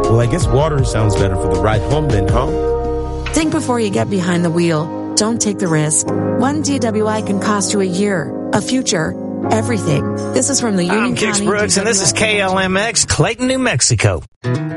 Well, I guess water sounds better for the ride home then, huh? Think before you get behind the wheel. Don't take the risk. One DWI can cost you a year, a future, everything. This is from the Union I'm Kix County Brooks, and this is KLMX, Clayton, New Mexico.